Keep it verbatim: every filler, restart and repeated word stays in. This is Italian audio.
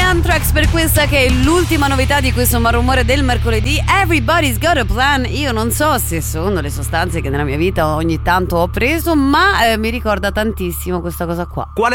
Anthrax per questa che è l'ultima novità di questo malumore del mercoledì. Everybody's got a plan. Io non so se sono le sostanze che nella mia vita ogni tanto ho preso, ma eh, mi ricorda tantissimo questa cosa qua. Qual è